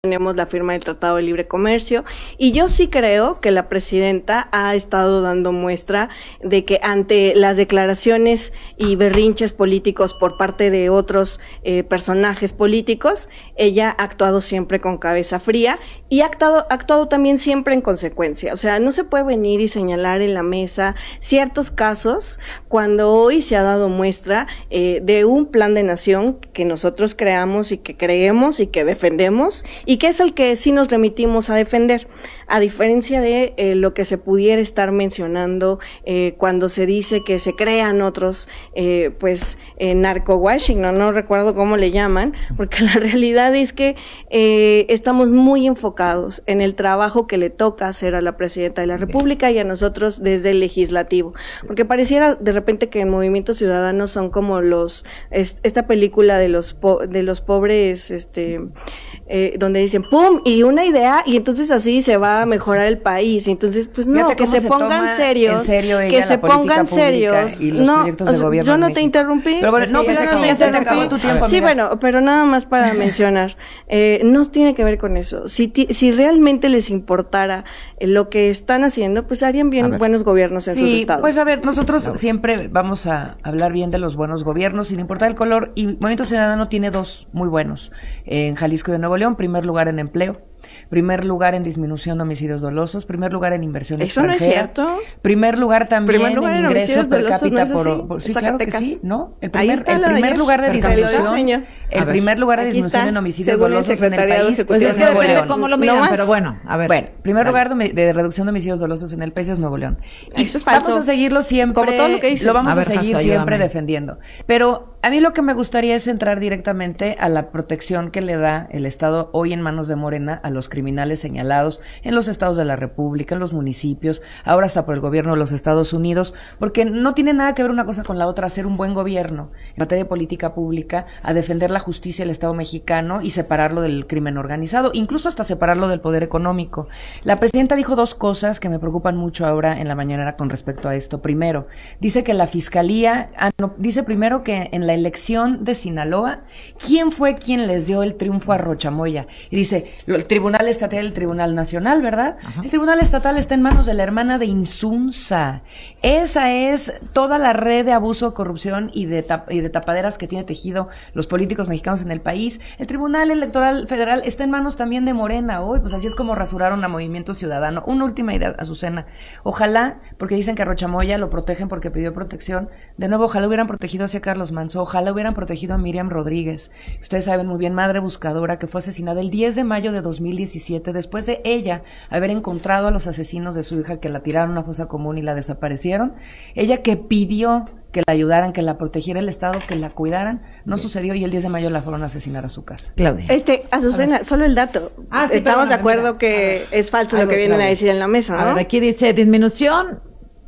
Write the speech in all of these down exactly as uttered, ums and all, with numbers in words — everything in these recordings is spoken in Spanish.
tenemos la firma del Tratado de Libre Comercio, y yo sí creo que la presidenta ha estado dando muestra de que ante las declaraciones y berrinches políticos por parte de otros eh, personajes políticos, ella ha actuado siempre con cabeza fría y ha actuado, ha actuado también siempre en consecuencia. O sea, no se puede venir y señalar en la mesa ciertos casos cuando hoy se ha dado muestra eh, de un plan de nación que nosotros creamos y que creemos y que defendemos, y que es el que sí nos remitimos a defender, a diferencia de eh, lo que se pudiera estar mencionando eh, cuando se dice que se crean otros, eh, pues, eh, narco-washing, no, no recuerdo cómo le llaman, porque la realidad es que eh, estamos muy enfocados en el trabajo que le toca hacer a la Presidenta de la República y a nosotros desde el Legislativo, porque pareciera de repente que en Movimiento Ciudadano son como los, es, esta película de los, po, de los pobres, este, Eh, donde dicen ¡pum! Y una idea, y entonces así se va a mejorar el país. Entonces, pues no, que se, se pongan serios, en serio que se pongan serios. Y los no, proyectos de o sea, gobierno yo no te interrumpí. Pero bueno, no, pues ya, no, ya se te acabó tu tiempo, sí, amiga. bueno, pero nada más para mencionar, eh, no tiene que ver con eso. Si, ti, si realmente les importara eh, lo que están haciendo, pues harían bien buenos gobiernos en sí, sus estados. Pues a ver, nosotros a ver. siempre vamos a hablar bien de los buenos gobiernos, sin importar el color, y Movimiento Ciudadano tiene dos muy buenos. Eh, en Jalisco y en Nuevo León, primer lugar en empleo, primer lugar en disminución de homicidios dolosos, primer lugar en inversión ¿Eso extranjera. ¿Eso no es cierto? Primer lugar también primer lugar en ingresos per cápita ¿no por, por sí, claro que sí, ¿no? El primer, el primer lugar de disminución, el primer lugar de disminución en homicidios dolosos en el país, pues es que depende de cómo lo midan, no pero bueno, a ver. Bueno, primer lugar de, de reducción de homicidios dolosos en el país es Nuevo León. Y eso es falso. Vamos a seguirlo siempre, como todo lo que dice. Lo vamos a, a ver, seguir Hasso, siempre ayúdame. defendiendo. Pero a mí lo que me gustaría es entrar directamente a la protección que le da el Estado hoy en manos de Morena a los criminales señalados en los estados de la República, en los municipios, ahora hasta por el gobierno de los Estados Unidos, porque no tiene nada que ver una cosa con la otra, hacer un buen gobierno en materia de política pública, a defender la justicia del Estado mexicano y separarlo del crimen organizado, incluso hasta separarlo del poder económico. La presidenta dijo dos cosas que me preocupan mucho ahora en la mañanera con respecto a esto. Primero, dice que la fiscalía, ah, no, dice primero que en la elección de Sinaloa, ¿quién fue quien les dio el triunfo a Rochamoya? Y dice, el Tribunal Estatal y el Tribunal Nacional, ¿verdad? Ajá. El Tribunal Estatal está en manos de la hermana de Insunza. Esa es toda la red de abuso, corrupción y de, tap y de tapaderas que tiene tejido los políticos mexicanos en el país. El Tribunal Electoral Federal está en manos también de Morena hoy, pues así es como rasuraron a Movimiento Ciudadano. Una última idea, Azucena. Ojalá, porque dicen que a Rochamoya lo protegen porque pidió protección, de nuevo, ojalá hubieran protegido hacia Carlos Manso, ojalá hubieran protegido a Miriam Rodríguez. Ustedes saben muy bien, madre buscadora, que fue asesinada el diez de mayo de dos mil diecisiete, después de ella haber encontrado a los asesinos de su hija que la tiraron a una fosa común y la desaparecieron. Ella que pidió que la ayudaran, que la protegiera el Estado, que la cuidaran, no sucedió, y el diez de mayo la fueron a asesinar a su casa. Claudia. Este, Azucena, solo el dato. Ah, sí, Estamos de acuerdo mira, que es falso lo que vienen Claudia. a decir en la mesa, ¿no? A ver, aquí dice disminución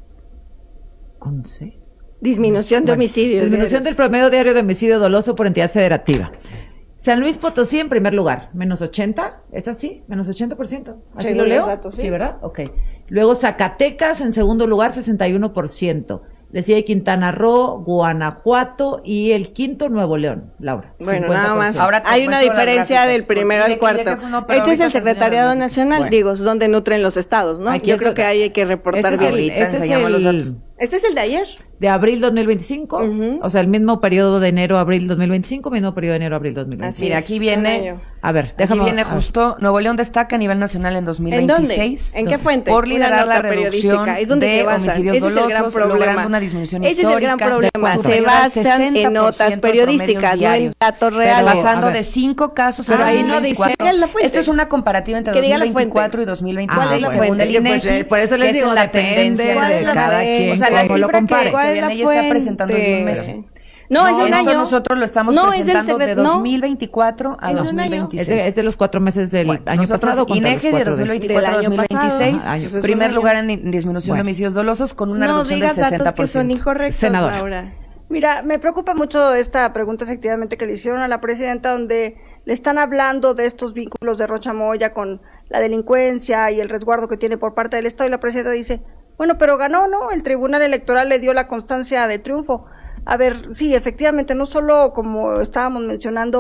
con C. Disminución de bueno, homicidios. Disminución del promedio diario de homicidio doloso por entidad federativa. San Luis Potosí en primer lugar, menos ochenta, ¿es así? Menos ochenta por ciento. ¿Así sí, lo leo? Datos, ¿sí? sí, ¿verdad? Ok. Luego Zacatecas en segundo lugar, sesenta y uno por ciento. Le sigue Quintana Roo, Guanajuato y el quinto Nuevo León, Laura. Bueno, nada más. Ahora hay una diferencia del primero al cuarto. No, este es el Secretariado Nacional, bueno. digo, donde nutren los estados, ¿no? Aquí Yo creo que ahí hay que reportar este bien. Es el, este, es el, los datos. este es el de ayer. De abril dos mil veinticinco, uh-huh. o sea, el mismo periodo de enero a abril dos mil veinticinco, mismo periodo de enero a abril dos mil veinticinco. Mira, aquí viene, a ver, déjame. Aquí viene justo, Nuevo León destaca a nivel nacional en dos mil veintiséis. ¿En dónde? ¿En qué fuente? Por liderar la reducción es donde de se basan. homicidios Ese dolosos, es el gran problema. logrando una disminución Ese histórica. Ese es el gran problema. Se basan en notas periodísticas, no en datos reales. Pasando de cinco casos a Pero ahí no dice. Esto es una comparativa entre dos mil veinticuatro y dos mil veintiséis, según el INEGI. Por eso les digo, la tendencia de cada quien. O sea, la cifra que Vianey está presentando es de un mes. No, no, es de un esto año. Nosotros lo estamos no, presentando de, de dos mil veinticuatro no, a dos mil veintiséis. Es de, es de los cuatro meses del bueno, año pasado. INEGI de dos mil veinticuatro a dos mil veintiséis, ajá, primer lugar en disminución bueno. de homicidios dolosos con una no, reducción del sesenta por ciento. Que son incorrectos, Senadora. Laura. Mira, me preocupa mucho esta pregunta efectivamente que le hicieron a la presidenta, donde le están hablando de estos vínculos de Rochamoya con la delincuencia y el resguardo que tiene por parte del Estado, y la presidenta dice, bueno, pero ganó, ¿no? El Tribunal Electoral le dio la constancia de triunfo. A ver, sí, efectivamente, no solo como estábamos mencionando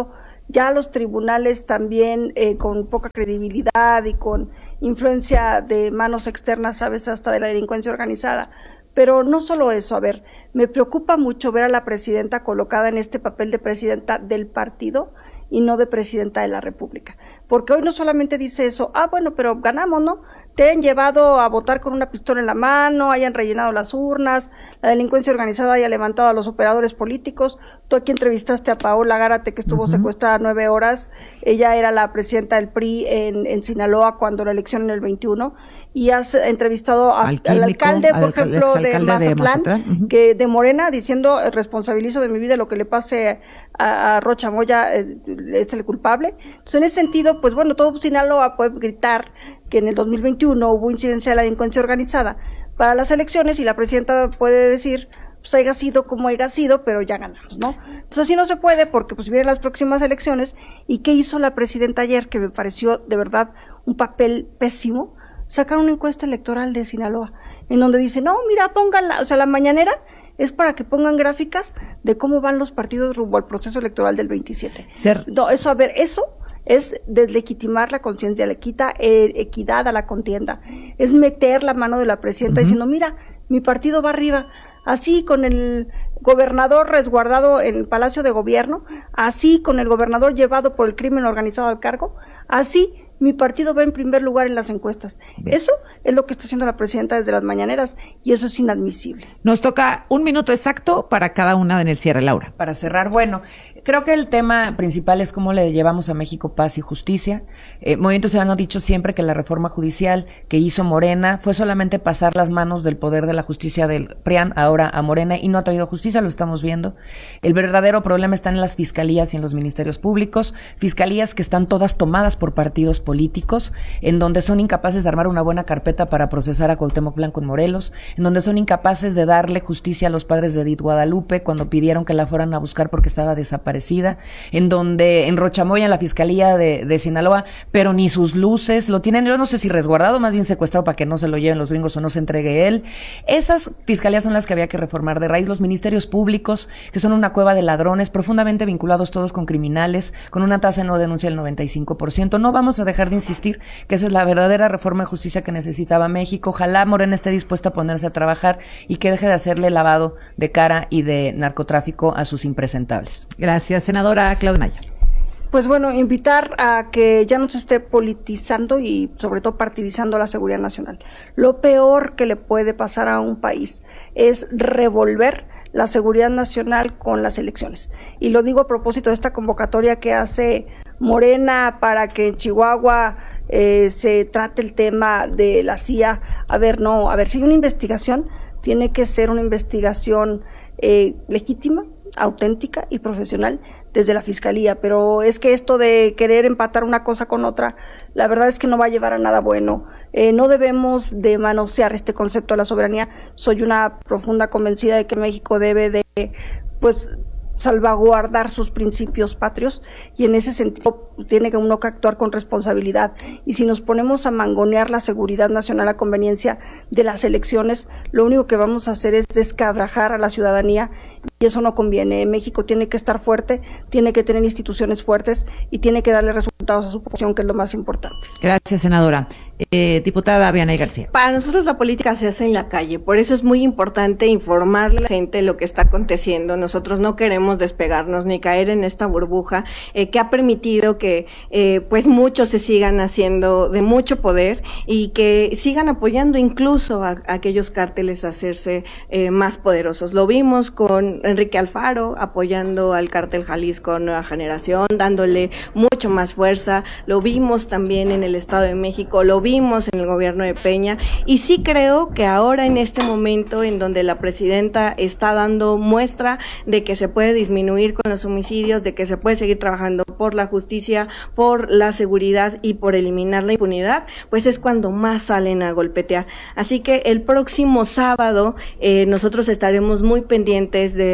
ya los tribunales también eh, con poca credibilidad y con influencia de manos externas, sabes, hasta de la delincuencia organizada. Pero no solo eso, a ver, me preocupa mucho ver a la presidenta colocada en este papel de presidenta del partido y no de presidenta de la República. Porque hoy no solamente dice eso, ah, bueno, pero ganamos, ¿no? Te han llevado a votar con una pistola en la mano, hayan rellenado las urnas, la delincuencia organizada haya levantado a los operadores políticos. Tú aquí entrevistaste a Paola Gárate, que estuvo uh-huh. secuestrada nueve horas. Ella era la presidenta del P R I en, en Sinaloa cuando la elección en el veintiuno. Y has entrevistado a, al, químico, al alcalde, por al, ejemplo, de Mazatlán, de Mazatlán. Uh-huh. que de Morena, diciendo, responsabilizo de mi vida lo que le pase a, a Rocha Moya, eh, es el culpable. Entonces, en ese sentido, pues bueno, todo Sinaloa puede gritar que en el dos mil veintiuno hubo incidencia de la delincuencia organizada para las elecciones y la presidenta puede decir, pues haya sido como haya sido, pero ya ganamos, ¿no? Entonces así no se puede porque pues vienen las próximas elecciones. ¿Y qué hizo la presidenta ayer? Que me pareció de verdad un papel pésimo. Sacar una encuesta electoral de Sinaloa, en donde dice, no, mira, pónganla, o sea, la mañanera es para que pongan gráficas de cómo van los partidos rumbo al proceso electoral del veintisiete. Ser. No, eso, a ver, eso es deslegitimar la conciencia, le quita eh, equidad a la contienda, es meter la mano de la presidenta uh-huh. diciendo, mira, mi partido va arriba, así con el gobernador resguardado en el Palacio de Gobierno, así con el gobernador llevado por el crimen organizado al cargo, así mi partido va en primer lugar en las encuestas. Bien. Eso es lo que está haciendo la presidenta desde las mañaneras y eso es inadmisible. Nos toca un minuto exacto para cada una en el cierre, Laura. Para cerrar, bueno, creo que el tema principal es cómo le llevamos a México paz y justicia. Eh, Movimiento Ciudadano ha dicho siempre que la reforma judicial que hizo Morena fue solamente pasar las manos del poder de la justicia del P R I A N ahora a Morena y no ha traído justicia, lo estamos viendo. El verdadero problema está en las fiscalías y en los ministerios públicos, fiscalías que están todas tomadas por partidos políticos políticos, en donde son incapaces de armar una buena carpeta para procesar a Cuauhtémoc Blanco en Morelos, en donde son incapaces de darle justicia a los padres de Edith Guadalupe cuando pidieron que la fueran a buscar porque estaba desaparecida, en donde en Rocha Moya, en la Fiscalía de, de Sinaloa, pero ni sus luces, lo tienen, yo no sé si resguardado, más bien secuestrado para que no se lo lleven los gringos o no se entregue él. Esas fiscalías son las que había que reformar de raíz, los ministerios públicos, que son una cueva de ladrones, profundamente vinculados todos con criminales, con una tasa de no denuncia del noventa y cinco por ciento. No vamos a dejar de insistir que esa es la verdadera reforma de justicia que necesitaba México. Ojalá Morena esté dispuesta a ponerse a trabajar y que deje de hacerle lavado de cara y de narcotráfico a sus impresentables. Gracias, senadora Claudia Naya. Pues bueno, invitar a que ya no se esté politizando y sobre todo partidizando la seguridad nacional. Lo peor que le puede pasar a un país es revolver la seguridad nacional con las elecciones. Y lo digo a propósito de esta convocatoria que hace Morena para que en Chihuahua eh, se trate el tema de la C I A. A ver, no, a ver, si hay una investigación, tiene que ser una investigación eh, legítima, auténtica y profesional desde la Fiscalía, pero es que esto de querer empatar una cosa con otra, la verdad es que no va a llevar a nada bueno. Eh, no debemos de manosear este concepto de la soberanía. Soy una profunda convencida de que México debe de, pues, salvaguardar sus principios patrios y en ese sentido tiene que uno que actuar con responsabilidad. Y si nos ponemos a mangonear la seguridad nacional a conveniencia de las elecciones, lo único que vamos a hacer es descabrajar a la ciudadanía y eso no conviene. México tiene que estar fuerte, tiene que tener instituciones fuertes y tiene que darle resultados a su población, que es lo más importante. Gracias, senadora. Eh, diputada Vianey García. Para nosotros la política se hace en la calle, por eso es muy importante informarle a la gente lo que está aconteciendo. Nosotros no queremos despegarnos ni caer en esta burbuja eh, que ha permitido que eh, pues muchos se sigan haciendo de mucho poder y que sigan apoyando incluso a, a aquellos cárteles a hacerse eh, más poderosos. Lo vimos con Enrique Alfaro apoyando al cártel Jalisco Nueva Generación, dándole mucho más fuerza. Lo vimos también en el Estado de México, lo vimos en el gobierno de Peña y sí creo que ahora en este momento en donde la presidenta está dando muestra de que se puede disminuir con los homicidios, de que se puede seguir trabajando por la justicia, por la seguridad y por eliminar la impunidad, pues es cuando más salen a golpetear. Así que el próximo sábado eh, nosotros estaremos muy pendientes de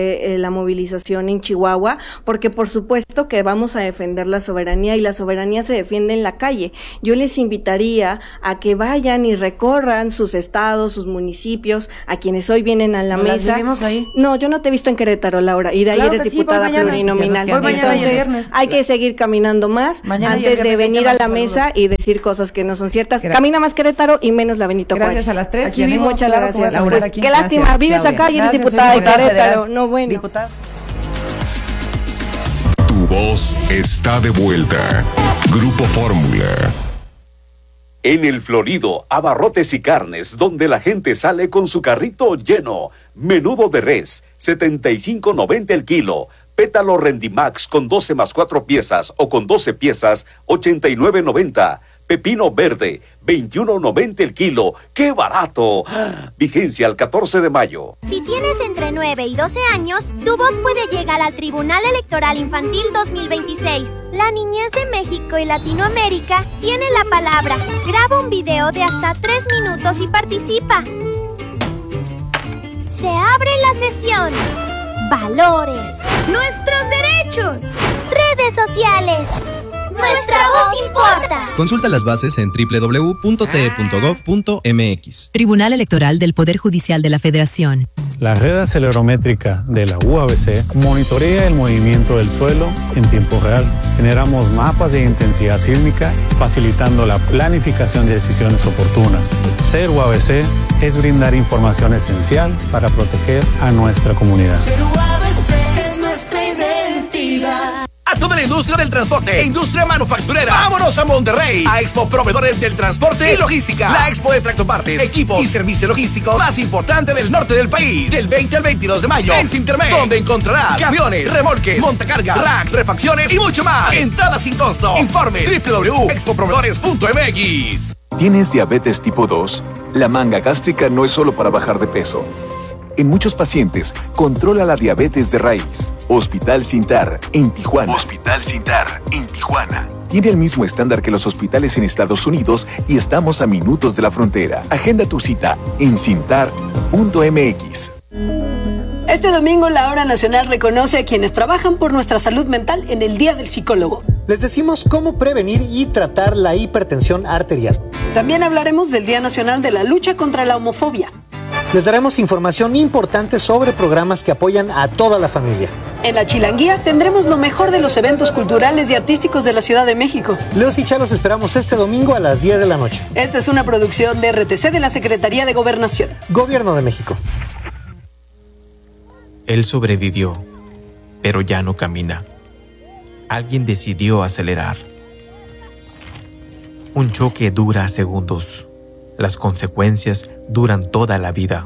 sobre eh, la movilización en Chihuahua, porque por supuesto que vamos a defender la soberanía y la soberanía se defiende en la calle. Yo les invitaría a que vayan y recorran sus estados, sus municipios, a quienes hoy vienen a la ¿No mesa. las vivimos ahí? No, yo no te he visto en Querétaro, Laura, y de Claro ahí eres que sí, diputada voy mañana. plurinominal. Voy mañana y el Entonces, viernes. hay que seguir caminando más Mañana y el antes de viernes venir te a la mando mesa saludos. y decir cosas que no son ciertas. Gra- Camina más Querétaro y menos la Benito Gracias Juárez. a las tres. Aquí Y vivo, Muchas claro que voy a gracias. laburar Pues, aquí. qué Gracias. lástima, vives Claudia. acá y eres Gracias, diputada de señora Querétaro. federal. No, bueno. Diputada. Tu voz está de vuelta. Grupo Fórmula. En el Florido, abarrotes y carnes, donde la gente sale con su carrito lleno. Menudo de res, setenta y cinco noventa el kilo. Pétalo Rendimax con doce más cuatro piezas o con doce piezas, ochenta y nueve noventa. Pepino verde, veintiuno noventa el kilo. ¡Qué barato! Vigencia al catorce de mayo. Si tienes entre nueve y doce años, tu voz puede llegar al Tribunal Electoral Infantil dos mil veintiséis. La niñez de México y Latinoamérica tiene la palabra. Graba un video de hasta tres minutos y participa. Se abre la sesión. Valores. Nuestros derechos. Redes sociales. Nuestra voz importa. Consulta las bases en doble u doble u doble u punto t e punto gov punto m x. Tribunal Electoral del Poder Judicial de la Federación. La red acelerométrica de la U A B C monitorea el movimiento del suelo en tiempo real. Generamos mapas de intensidad sísmica, facilitando la planificación de decisiones oportunas. Ser U A B C es brindar información esencial para proteger a nuestra comunidad. Ser U A B C es nuestra identidad. A toda la industria del transporte e industria manufacturera. ¡Vámonos a Monterrey! A Expo Proveedores del Transporte y Logística. La expo de tractopartes, equipos y servicios logísticos más importante del norte del país. Del veinte al veintidós de mayo en Sintermex, donde encontrarás camiones, remolques, montacargas, racks, refacciones y mucho más. Entrada sin costo. Informes doble u doble u doble u punto expo proveedores punto m x. ¿Tienes diabetes tipo dos? La manga gástrica no es solo para bajar de peso. En muchos pacientes, controla la diabetes de raíz. Hospital Sintar, en Tijuana. Hospital Sintar, en Tijuana. Tiene el mismo estándar que los hospitales en Estados Unidos y estamos a minutos de la frontera. Agenda tu cita en sintar punto m x. Este domingo la Hora Nacional reconoce a quienes trabajan por nuestra salud mental en el Día del Psicólogo. Les decimos cómo prevenir y tratar la hipertensión arterial. También hablaremos del Día Nacional de la Lucha contra la Homofobia. Les daremos información importante sobre programas que apoyan a toda la familia. En la Chilanguía tendremos lo mejor de los eventos culturales y artísticos de la Ciudad de México. Leos y Chalos esperamos este domingo a las diez de la noche. Esta es una producción de R T C de la Secretaría de Gobernación. Gobierno de México. Él sobrevivió, pero ya no camina. Alguien decidió acelerar. Un choque dura segundos. Las consecuencias duran toda la vida.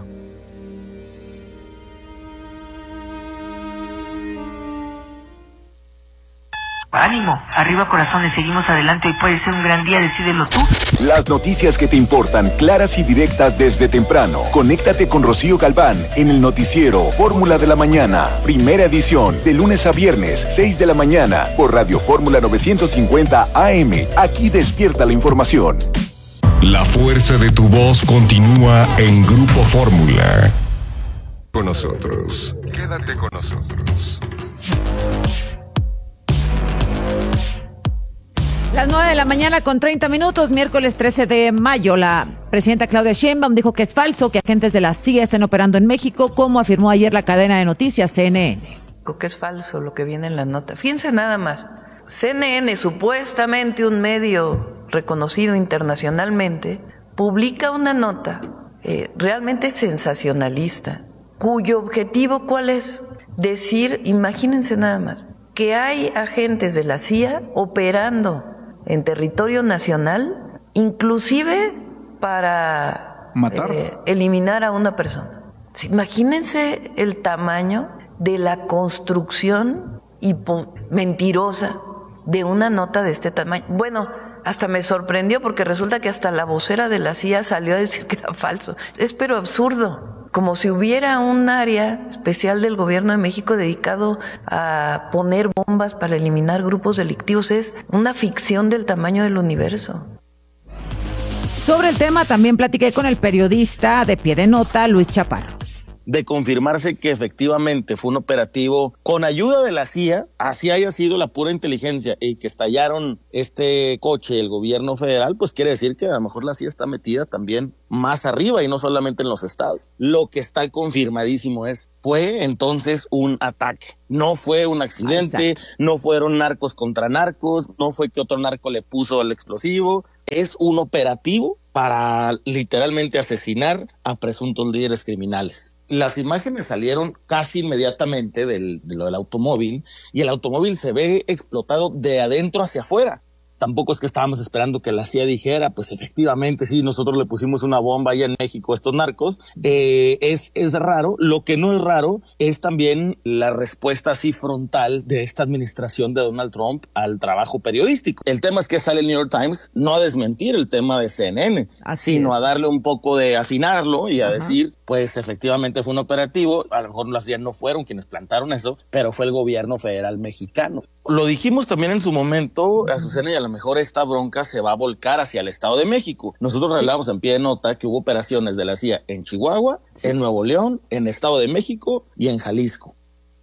Ánimo, arriba corazones, seguimos adelante, hoy puede ser un gran día, decídelo tú. Las noticias que te importan, claras y directas desde temprano. Conéctate con Rocío Galván en el noticiero Fórmula de la Mañana, primera edición, de lunes a viernes, seis de la mañana, por Radio Fórmula novecientos cincuenta A M. Aquí despierta la información. La fuerza de tu voz continúa en Grupo Fórmula. Con nosotros. Quédate con nosotros. Las nueve de la mañana con treinta minutos, miércoles trece de mayo. La presidenta Claudia Sheinbaum dijo que es falso que agentes de la C I A estén operando en México, como afirmó ayer la cadena de noticias C N N. Que es falso lo que viene en la nota. Fíjense nada más. C N N, supuestamente un medio reconocido internacionalmente, publica una nota eh, realmente sensacionalista, cuyo objetivo, ¿cuál es? Decir, imagínense nada más, que hay agentes de la C I A operando en territorio nacional, inclusive para matar, eh, eliminar a una persona. Imagínense el tamaño de la construcción hipo- mentirosa de una nota de este tamaño. Bueno, hasta me sorprendió porque resulta que hasta la vocera de la C I A salió a decir que era falso. Es pero absurdo, como si hubiera un área especial del gobierno de México dedicado a poner bombas para eliminar grupos delictivos. Es una ficción del tamaño del universo. Sobre el tema también platiqué con el periodista de Pie de Nota, Luis Chaparro. de confirmarse que efectivamente fue un operativo con ayuda de la C I A, así haya sido la pura inteligencia y que estallaron este coche el gobierno federal, pues quiere decir que a lo mejor la C I A está metida también más arriba y no solamente en los estados. Lo que está confirmadísimo es, fue entonces un ataque. No fue un accidente, Exacto. no fueron narcos contra narcos, no fue que otro narco le puso el explosivo, es un operativo para literalmente asesinar a presuntos líderes criminales. Las imágenes salieron casi inmediatamente del, de lo del automóvil y el automóvil se ve explotado de adentro hacia afuera. Tampoco es que estábamos esperando que la C I A dijera, pues efectivamente sí, nosotros le pusimos una bomba allá en México a estos narcos. Eh, es, es raro. Lo que no es raro es también la respuesta así frontal de esta administración de Donald Trump al trabajo periodístico. El tema es que sale el New York Times no a desmentir el tema de C N N, así sino es. a darle un poco de afinarlo y a Ajá. decir, pues efectivamente fue un operativo. A lo mejor las C I A no fueron quienes plantaron eso, pero fue el gobierno federal mexicano. Lo dijimos también en su momento, Azucena, y a lo mejor esta bronca se va a volcar hacia el Estado de México. Nosotros sí. revelamos en pie de nota que hubo operaciones de la C I A en Chihuahua, sí. en Nuevo León, en Estado de México y en Jalisco.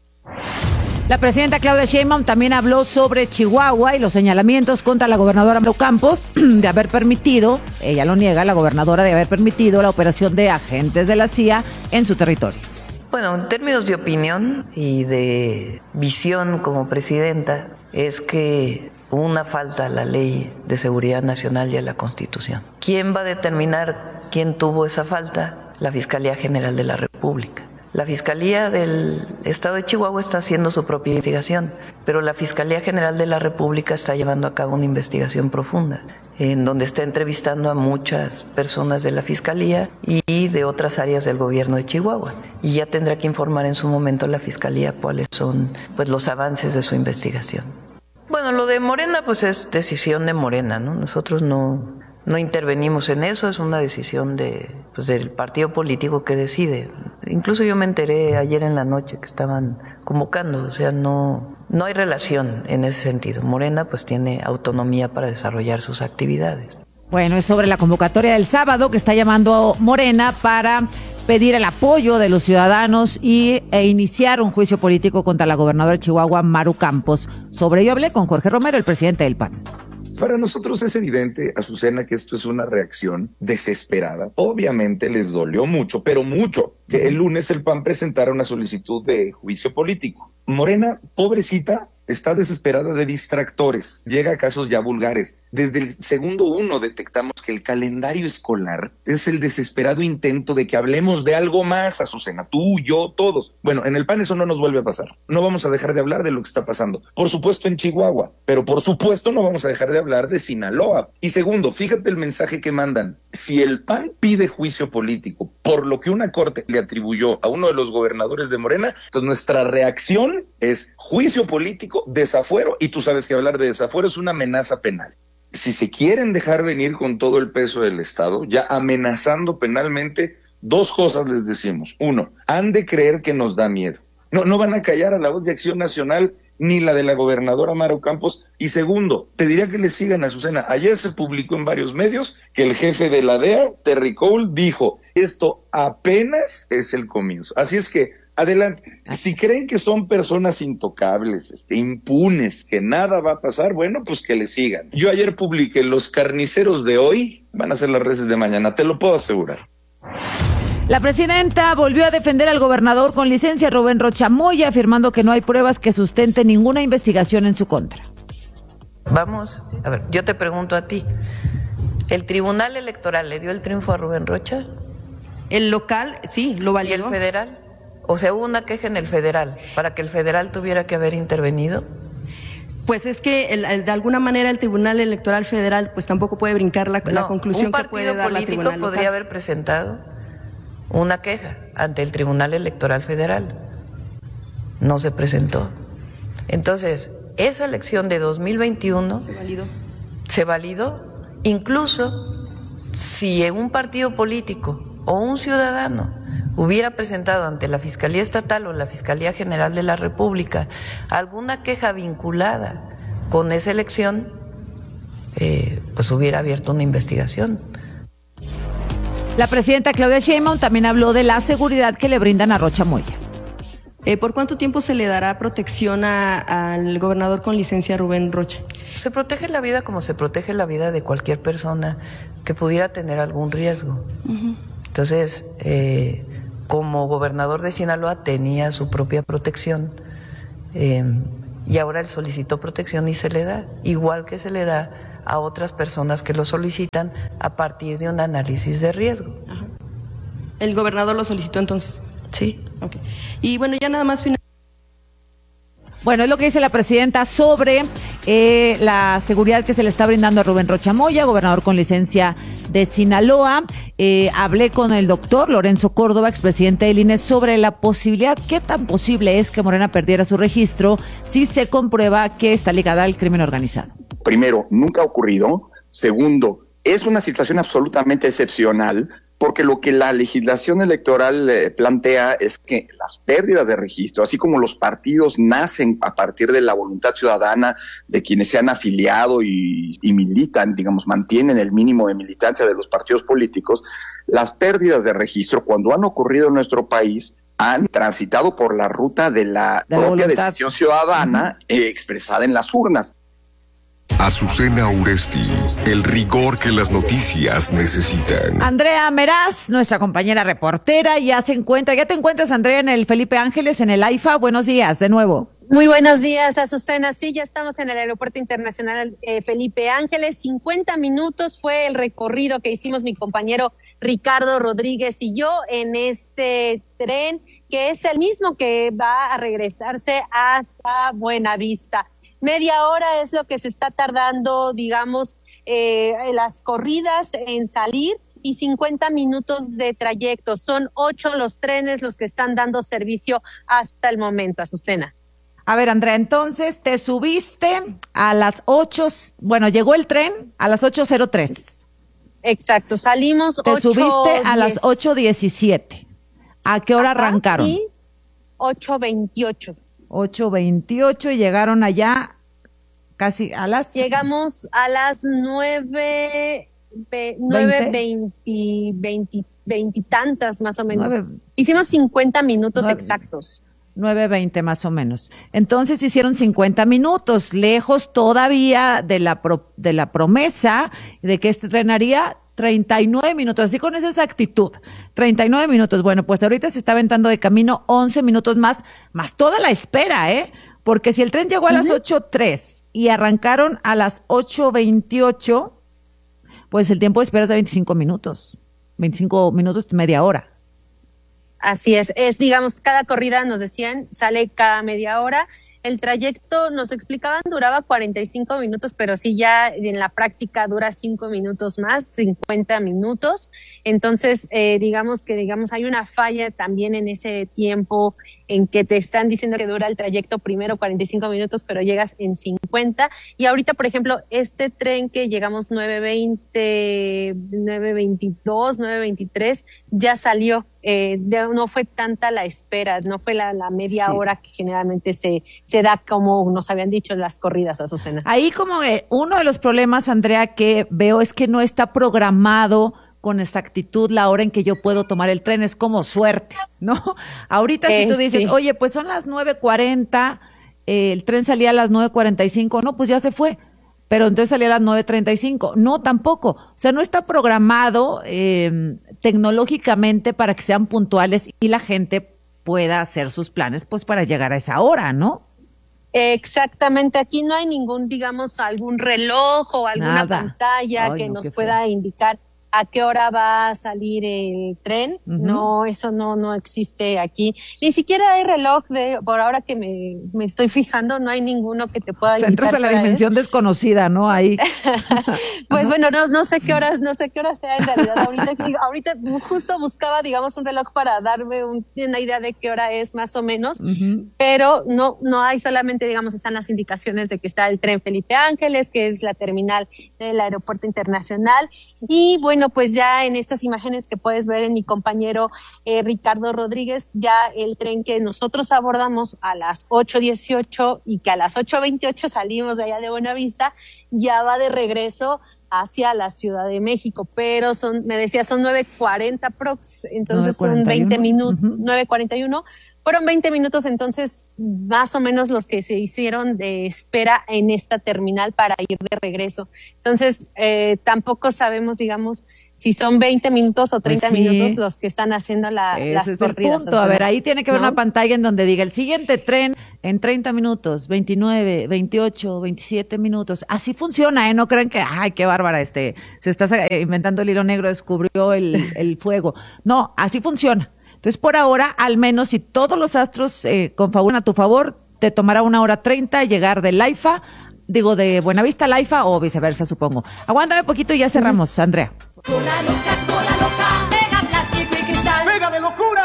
La presidenta Claudia Sheinbaum también habló sobre Chihuahua y los señalamientos contra la gobernadora Maru Campos de haber permitido, ella lo niega, la gobernadora de haber permitido la operación de agentes de la C I A en su territorio. Bueno, en términos de opinión y de visión como presidenta, es que hubo una falta a la Ley de Seguridad Nacional y a la Constitución. ¿Quién va a determinar quién tuvo esa falta? La Fiscalía General de la República. La Fiscalía del Estado de Chihuahua está haciendo su propia investigación, pero la Fiscalía General de la República está llevando a cabo una investigación profunda, en donde está entrevistando a muchas personas de la Fiscalía y de otras áreas del gobierno de Chihuahua. Y ya tendrá que informar en su momento la Fiscalía cuáles son, pues, los avances de su investigación. Bueno, lo de Morena, pues es decisión de Morena, ¿no? Nosotros no... No intervenimos en eso, es una decisión de, pues, del partido político que decide. Incluso yo me enteré ayer en la noche que estaban convocando, o sea, no, no hay relación en ese sentido. Morena pues tiene autonomía para desarrollar sus actividades. Bueno, es sobre la convocatoria del sábado que está llamando Morena para pedir el apoyo de los ciudadanos y, e iniciar un juicio político contra la gobernadora de Chihuahua, Maru Campos. Sobre ello hablé con Jorge Romero, el presidente del P A N. Para nosotros es evidente, Azucena, que esto es una reacción desesperada. Obviamente les dolió mucho, pero mucho, que el lunes el P A N presentara una solicitud de juicio político. Morena, pobrecita, está desesperada de distractores. Llega a casos ya vulgares. Desde el segundo uno detectamos que el calendario escolar es el desesperado intento de que hablemos de algo más, Azucena, tú, yo, todos. Bueno, en el P A N eso no nos vuelve a pasar. No vamos a dejar de hablar de lo que está pasando. Por supuesto en Chihuahua, pero por supuesto no vamos a dejar de hablar de Sinaloa. Y segundo, fíjate el mensaje que mandan. Si el P A N pide juicio político por lo que una corte le atribuyó a uno de los gobernadores de Morena, entonces nuestra reacción es juicio político, desafuero, y tú sabes que hablar de desafuero es una amenaza penal. Si se quieren dejar venir con todo el peso del Estado, ya amenazando penalmente, dos cosas les decimos. Uno, han de creer que nos da miedo. No, no van a callar a la voz de Acción Nacional ni la de la gobernadora Maru Campos. Y segundo, te diría que le sigan a Azucena. Ayer se publicó en varios medios que el jefe de la D E A, Terry Cole, dijo, esto apenas es el comienzo. Así es que, adelante. Si creen que son personas intocables, este, impunes, que nada va a pasar, bueno, pues que le sigan. Yo ayer publiqué, los carniceros de hoy van a ser las reses de mañana, te lo puedo asegurar. La presidenta volvió a defender al gobernador con licencia, Rubén Rocha Moya, afirmando que no hay pruebas que sustenten ninguna investigación en su contra. Vamos, a ver, yo te pregunto a ti, ¿el Tribunal Electoral le dio el triunfo a Rubén Rocha? El local, sí, lo validó. ¿Y el federal? O sea, hubo una queja en el federal para que el federal tuviera que haber intervenido. Pues es que el, el, de alguna manera el Tribunal Electoral Federal pues tampoco puede brincar la, no, la conclusión que puede dar la Tribunal Local. Un partido político podría haber presentado una queja ante el Tribunal Electoral Federal. No se presentó. Entonces, esa elección de dos mil veintiuno se validó. Se validó, incluso si un partido político o un ciudadano hubiera presentado ante la Fiscalía Estatal o la Fiscalía General de la República alguna queja vinculada con esa elección, eh, pues hubiera abierto una investigación. La presidenta Claudia Sheinbaum también habló de la seguridad que le brindan a Rocha Moya. Eh, ¿Por cuánto tiempo se le dará protección a, al gobernador con licencia Rubén Rocha? Se protege la vida como se protege la vida de cualquier persona que pudiera tener algún riesgo. Uh-huh. Entonces, eh, como gobernador de Sinaloa tenía su propia protección eh, y ahora él solicitó protección y se le da, igual que se le da a otras personas que lo solicitan a partir de un análisis de riesgo. Uh-huh. ¿El gobernador lo solicitó entonces? Sí. Okay. Y bueno, ya nada más final. Bueno, es lo que dice la presidenta sobre eh, la seguridad que se le está brindando a Rubén Rocha Moya, gobernador con licencia de Sinaloa. Eh, hablé con el doctor Lorenzo Córdoba, expresidente del I N E, sobre la posibilidad, qué tan posible es que Morena perdiera su registro si se comprueba que está ligada al crimen organizado. Primero, nunca ha ocurrido. Segundo, es una situación absolutamente excepcional, porque lo que la legislación electoral eh, plantea es que las pérdidas de registro, así como los partidos nacen a partir de la voluntad ciudadana de quienes se han afiliado y, y militan, digamos, mantienen el mínimo de militancia de los partidos políticos, las pérdidas de registro, cuando han ocurrido en nuestro país, han transitado por la ruta de la, de la propia voluntad. Decisión ciudadana uh-huh. eh, expresada en las urnas. Azucena Uresti, el rigor que las noticias necesitan. Andrea Meraz, nuestra compañera reportera, ya se encuentra, ya te encuentras, Andrea, en el Felipe Ángeles, en el AIFA. Buenos días, de nuevo. Muy buenos días, Azucena. Sí, ya estamos en el Aeropuerto Internacional eh, Felipe Ángeles. cincuenta minutos fue el recorrido que hicimos mi compañero Ricardo Rodríguez y yo en este tren, que es el mismo que va a regresarse hasta Buenavista. Media hora es lo que se está tardando, digamos, eh, las corridas en salir y cincuenta minutos de trayecto. Son ocho los trenes los que están dando servicio hasta el momento, Azucena. A ver, Andrea, entonces te subiste a las ocho, bueno, llegó el tren a las ocho cero tres. Exacto, salimos Te ocho, subiste a diez. las ocho diecisiete. ¿A qué hora Ajá, arrancaron? Y ocho veintiocho. ocho veintiocho y llegaron allá casi a las... Llegamos a las nueve, nueve veinte, veinte, veinte tantas más o menos. nueve, Hicimos cincuenta minutos nueve, exactos. nueve veinte más o menos. Entonces hicieron cincuenta minutos, lejos todavía de la, pro, de la promesa de que estrenaría treinta y nueve minutos, así con esa exactitud, treinta y nueve minutos. Bueno, pues ahorita se está aventando de camino once minutos más, más toda la espera, ¿eh? Porque si el tren llegó a las ocho tres y arrancaron a las ocho veintiocho, pues el tiempo de espera es de veinticinco minutos, veinticinco minutos, media hora. Así es, es digamos, cada corrida nos decían, sale cada media hora. El trayecto, nos explicaban, duraba cuarenta y cinco minutos, pero sí ya en la práctica dura cinco minutos más, cincuenta minutos. Entonces, eh, digamos que digamos hay una falla también en ese tiempo en que te están diciendo que dura el trayecto primero cuarenta y cinco minutos, pero llegas en cincuenta. Y ahorita, por ejemplo, este tren que llegamos nueve veinte, nueve veintidós, nueve veintitrés, ya salió. Eh, de, no fue tanta la espera, no fue la, la media sí. hora que generalmente se, se da, como nos habían dicho las corridas, Azucena. Ahí como eh, uno de los problemas, Andrea, que veo es que no está programado con exactitud la hora en que yo puedo tomar el tren, es como suerte, ¿no? Ahorita eh, si tú dices, sí. oye, pues son las nueve cuarenta, eh, el tren salía a las nueve cuarenta y cinco, no, pues ya se fue. Pero entonces salía a las nueve treinta y cinco. No, tampoco. O sea, no está programado eh, tecnológicamente para que sean puntuales y la gente pueda hacer sus planes pues para llegar a esa hora, ¿no? Exactamente. Aquí no hay ningún, digamos, algún reloj o alguna Nada. pantalla Ay, que no, nos pueda feo. indicar a qué hora va a salir el tren. Uh-huh. No, eso no no existe aquí. Ni siquiera hay reloj, de por ahora que me, me estoy fijando, no hay ninguno que te pueda o sea, entras a la dimensión es. desconocida, ¿no? Ahí. Pues bueno, no no sé qué hora, no sé qué hora sea en realidad. Ahorita, ahorita justo buscaba, digamos, un reloj para darme un, una idea de qué hora es más o menos, uh-huh. pero no no hay, solamente, digamos, están las indicaciones de que está el tren Felipe Ángeles, que es la terminal del Aeropuerto Internacional, y bueno, Bueno, pues ya en estas imágenes que puedes ver en mi compañero eh, Ricardo Rodríguez, ya el tren que nosotros abordamos a las ocho dieciocho y que a las ocho veintiocho salimos de allá de Buenavista, ya va de regreso hacia la Ciudad de México, pero son, me decía, son nueve cuarenta prox, entonces son veinte minutos, uh-huh. nueve cuarenta y uno, fueron veinte minutos, entonces más o menos los que se hicieron de espera en esta terminal para ir de regreso. Entonces, eh, tampoco sabemos, digamos, si son veinte minutos o treinta pues sí. minutos los que están haciendo la, las es corridas. El punto. A ver, ahí tiene que haber ¿no? una pantalla en donde diga el siguiente tren en treinta minutos, veintinueve, veintiocho, veintisiete minutos. Así funciona, ¿eh? No crean que, ay, qué bárbara, este, se está inventando el hilo negro, descubrió el, el fuego. No, así funciona. Entonces, por ahora, al menos si todos los astros eh, confabulan a tu favor, te tomará una hora treinta llegar del AIFA, digo, de Buenavista al AIFA o viceversa, supongo. Aguántame poquito y ya cerramos, Andrea. Cola loca, cola loca, pega plástico y cristal. ¡Pega de locura!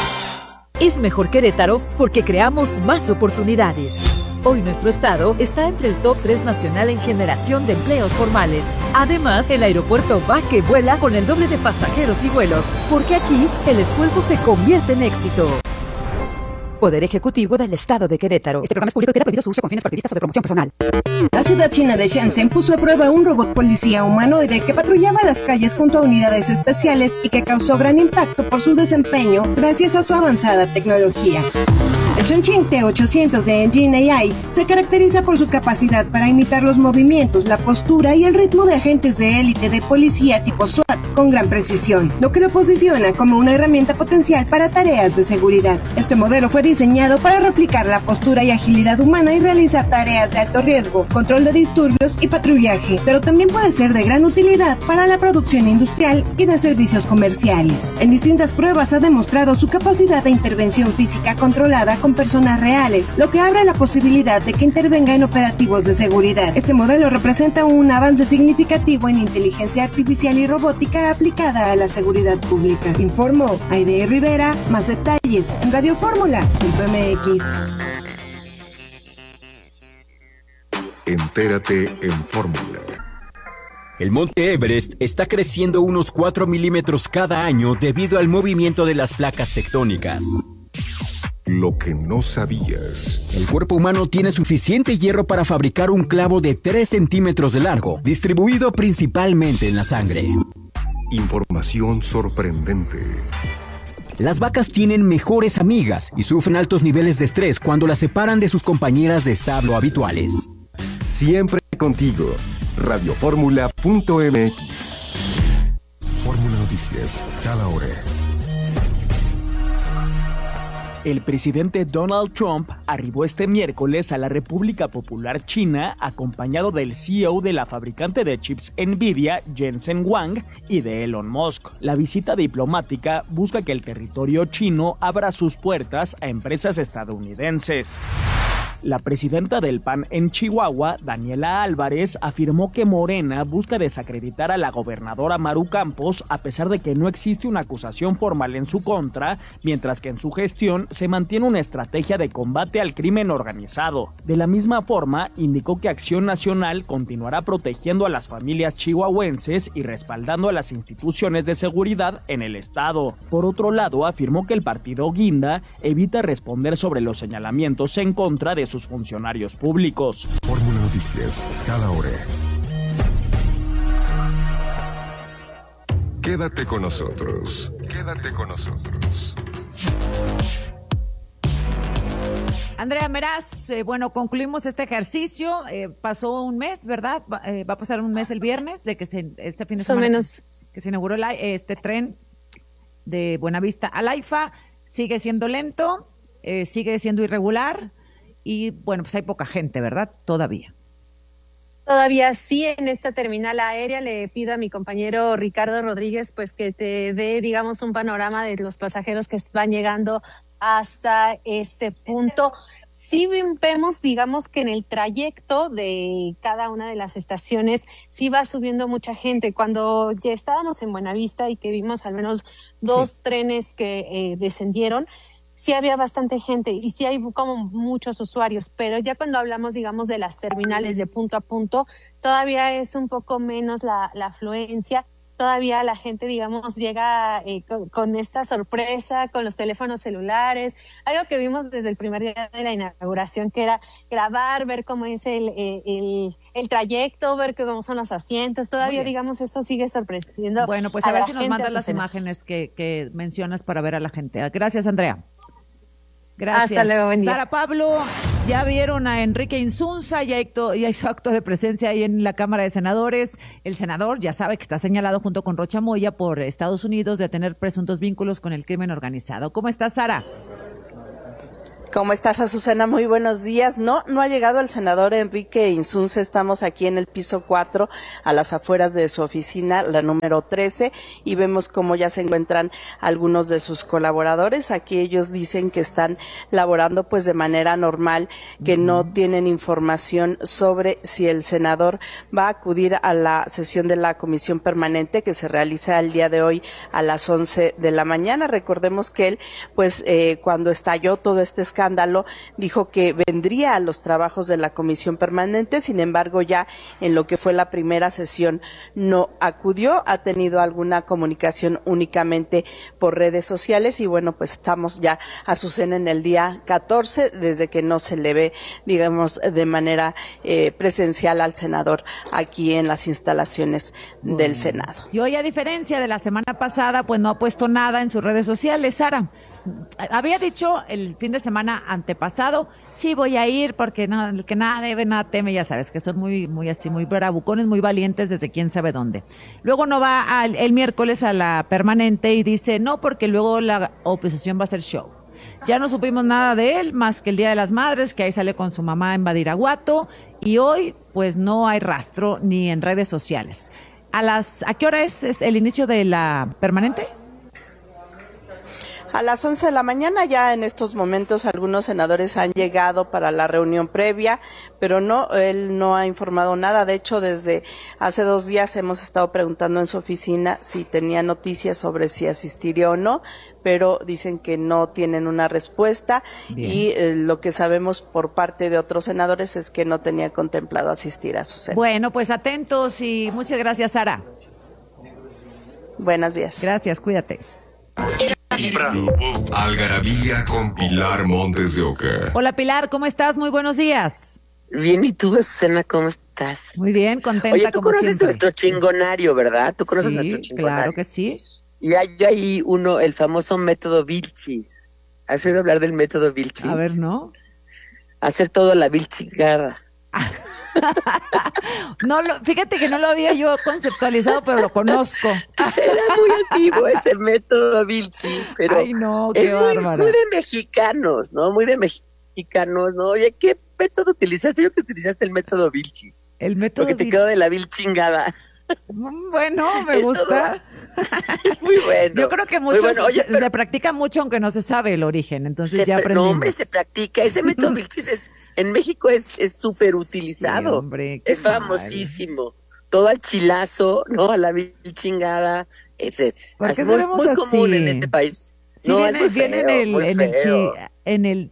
Es mejor Querétaro porque creamos más oportunidades. Hoy nuestro estado está entre el top tres nacional en generación de empleos formales. Además, el aeropuerto va que vuela con el doble de pasajeros y vuelos, porque aquí el esfuerzo se convierte en éxito. Poder Ejecutivo del Estado de Querétaro. Este programa es público y queda prohibido su uso con fines partidistas o de promoción personal. La ciudad china de Shenzhen puso a prueba un robot policía humanoide que patrullaba las calles junto a unidades especiales y que causó gran impacto por su desempeño gracias a su avanzada tecnología. El Chongqing T ochocientos de Engine A I se caracteriza por su capacidad para imitar los movimientos, la postura y el ritmo de agentes de élite de policía tipo SWAT con gran precisión, lo que lo posiciona como una herramienta potencial para tareas de seguridad. Este modelo fue diseñado para replicar la postura y agilidad humana y realizar tareas de alto riesgo, control de disturbios y patrullaje, pero también puede ser de gran utilidad para la producción industrial y de servicios comerciales. En distintas pruebas ha demostrado su capacidad de intervención física controlada con personas reales, lo que abre la posibilidad de que intervenga en operativos de seguridad. Este modelo representa un avance significativo en inteligencia artificial y robótica aplicada a la seguridad pública. Informó Aide Rivera. Más detalles en radio fórmula punto m x. Entérate en Fórmula. El monte Everest está creciendo unos cuatro milímetros cada año debido al movimiento de las placas tectónicas. Lo que no sabías. El cuerpo humano tiene suficiente hierro para fabricar un clavo de tres centímetros de largo, distribuido principalmente en la sangre. Información sorprendente. Las vacas tienen mejores amigas y sufren altos niveles de estrés cuando las separan de sus compañeras de establo habituales. Siempre contigo. radio fórmula punto m x. Fórmula Noticias, cada hora. El presidente Donald Trump arribó este miércoles a la República Popular China acompañado del C E O de la fabricante de chips Nvidia, Jensen Huang, y de Elon Musk. La visita diplomática busca que el territorio chino abra sus puertas a empresas estadounidenses. La presidenta del P A N en Chihuahua, Daniela Álvarez, afirmó que Morena busca desacreditar a la gobernadora Maru Campos a pesar de que no existe una acusación formal en su contra, mientras que en su gestión se mantiene una estrategia de combate al crimen organizado. De la misma forma, indicó que Acción Nacional continuará protegiendo a las familias chihuahuenses y respaldando a las instituciones de seguridad en el estado. Por otro lado, afirmó que el partido Guinda evita responder sobre los señalamientos en contra de sus funcionarios públicos. Fórmula Noticias, cada hora. Quédate con nosotros. Quédate con nosotros. Andrea Meraz, eh, bueno, concluimos este ejercicio. Eh, pasó un mes, ¿verdad? Va, eh, va a pasar un mes el viernes de que se, este fin de semana menos. que se inauguró la, este tren de Buenavista al AIFA. Sigue siendo lento, eh, sigue siendo irregular. Y bueno, pues hay poca gente, ¿verdad? Todavía. Todavía sí, en esta terminal aérea le pido a mi compañero Ricardo Rodríguez pues que te dé, digamos, un panorama de los pasajeros que van llegando hasta este punto. Sí vemos, digamos, que en el trayecto de cada una de las estaciones sí va subiendo mucha gente. Cuando ya estábamos en Buenavista y que vimos al menos dos sí. trenes que eh, descendieron, sí había bastante gente y sí hay como muchos usuarios, pero ya cuando hablamos, digamos, de las terminales de punto a punto, todavía es un poco menos la, la afluencia. todavía la gente, digamos, llega eh, con, con esta sorpresa, con los teléfonos celulares, algo que vimos desde el primer día de la inauguración, que era grabar, ver cómo es el, el, el trayecto, ver cómo son los asientos, todavía, digamos, eso sigue sorprendiendo. Bueno, pues a, a ver si nos mandas las imágenes que, que mencionas para ver a la gente. Gracias, Andrea. Gracias. Hasta luego, buen día. Sara Pablo, ya vieron a Enrique Insunza, ya, acto, ya hizo acto de presencia ahí en la Cámara de Senadores. El senador ya sabe que está señalado junto con Rocha Moya por Estados Unidos de tener presuntos vínculos con el crimen organizado. ¿Cómo estás, Sara? ¿Cómo estás, Azucena? Muy buenos días. No, no ha llegado el senador Enrique Insunza. Estamos aquí en el piso cuatro, a las afueras de su oficina, la número trece, y vemos cómo ya se encuentran algunos de sus colaboradores. Aquí ellos dicen que están laborando pues de manera normal, que uh-huh. no tienen información sobre si el senador va a acudir a la sesión de la comisión permanente que se realiza el día de hoy a las once de la mañana. Recordemos que él, pues, eh, cuando estalló todo este escándalo, escándalo, dijo que vendría a los trabajos de la comisión permanente, sin embargo ya en lo que fue la primera sesión no acudió, ha tenido alguna comunicación únicamente por redes sociales y bueno, pues estamos ya a su cena en el día catorce, desde que no se le ve, digamos, de manera eh, presencial al senador aquí en las instalaciones bueno. del Senado. Y hoy, a diferencia de la semana pasada, pues no ha puesto nada en sus redes sociales, Sara. Había dicho el fin de semana antepasado, sí voy a ir porque nada, el que nada debe, nada teme, ya sabes que son muy, muy así, muy bravucones, muy valientes desde quién sabe dónde. Luego no va al, el miércoles a la permanente y dice no porque luego la oposición va a hacer show. Ya no supimos nada de él, más que el Día de las Madres, que ahí sale con su mamá en Badiraguato, y hoy pues no hay rastro ni en redes sociales. ¿A las, a qué hora es el inicio de la permanente? A las once de la mañana. Ya en estos momentos algunos senadores han llegado para la reunión previa, pero no, él no ha informado nada. De hecho, desde hace dos días hemos estado preguntando en su oficina si tenía noticias sobre si asistiría o no, pero dicen que no tienen una respuesta. Bien. Y eh, lo que sabemos por parte de otros senadores es que no tenía contemplado asistir a su cena. Bueno, pues atentos y muchas gracias, Sara. Buenos días. Gracias, cuídate. Algarabía con Pilar Montes de Oca. Hola, Pilar, ¿cómo estás? Muy buenos días. Bien, ¿y tú, Susana, cómo estás? Muy bien, contenta. Oye, tú como conoces siempre. nuestro chingonario, ¿verdad? Tú conoces sí, nuestro chingonario. Claro que sí. Y hay ahí uno, el famoso método Vilchis. ¿Has oído hablar del método Vilchis? A ver, ¿no? Hacer todo la vilchingada. No, lo, fíjate que no lo había yo conceptualizado, pero lo conozco. Era muy antiguo ese método Vilchis, pero ay, no, qué es muy, bárbara. muy de mexicanos, ¿no? Muy de mexicanos, ¿no? Oye, ¿qué método utilizaste? Yo que utilizaste el método Vilchis. El método Lo que te Vilchis. quedó de la vilchingada. Bueno, me es gusta. Es muy bueno. Yo creo que muchos bueno. Oye, se, pero, se practica mucho aunque no se sabe el origen, entonces se, ya aprendimos. No, hombre, se practica. Ese método Vilchis es, en México es es súper utilizado. Sí, hombre, es famosísimo. Mal. Todo al chilazo, ¿no? A la vilchingada, etcétera. Es muy, muy así? común en este país. Sí, no, viene, es muy viene feo, en, el, muy en, el feo. chi, en el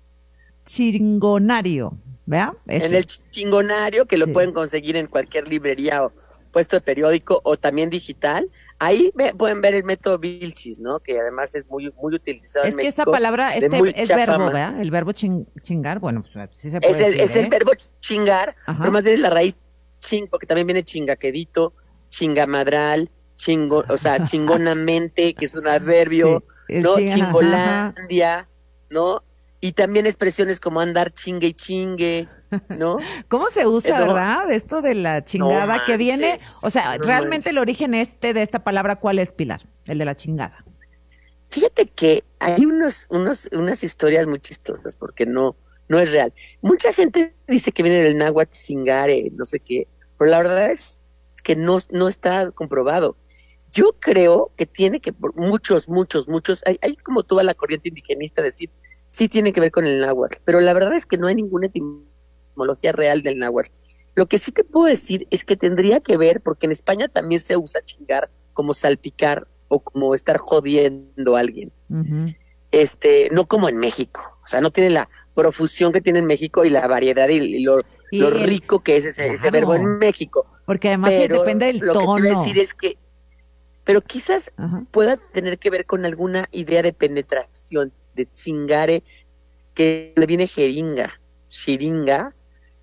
chingonario, ¿verdad? Ese. En el chingonario, que lo sí. pueden conseguir en cualquier librería o puesto de periódico o también digital. Ahí ve, pueden ver el método Vilchis, ¿no? Que además es muy muy utilizado es en que México. Esa palabra, este es verbo, fama. ¿verdad? El verbo ching, chingar, bueno, pues sí se puede es el, decir, Es ¿eh? el verbo chingar, ajá. pero más bien la raíz ching, porque también viene chingaquedito, chingamadral, chingo, o sea, chingonamente, que es un adverbio, sí, ¿no? Ching, Chingolandia, ajá. ¿no? Y también expresiones como andar chingue y chingue, ¿no? ¿Cómo se usa, no, verdad? Esto de la chingada no que viene, o sea, no realmente manches. El origen este de esta palabra, ¿cuál es, Pilar? El de la chingada. Fíjate que hay unos, unos, unas historias muy chistosas porque no, no es real. Mucha gente dice que viene del náhuatl chingare, no sé qué, pero la verdad es que no, no está comprobado. Yo creo que tiene que, por muchos, muchos, muchos, hay, hay como toda la corriente indigenista decir, sí tiene que ver con el náhuatl, pero la verdad es que no hay ninguna etimología real del náhuatl. Lo que sí te puedo decir es que tendría que ver, porque en España también se usa chingar como salpicar o como estar jodiendo a alguien. Uh-huh. Este, no como en México, o sea, no tiene la profusión que tiene en México y la variedad y, y lo, y lo rico que es ese, claro. ese verbo en México. Porque además pero sí, depende del lo tono. Lo que quiero decir es que pero quizás Ajá. pueda tener que ver con alguna idea de penetración, de chingare, que le viene jeringa, shiringa,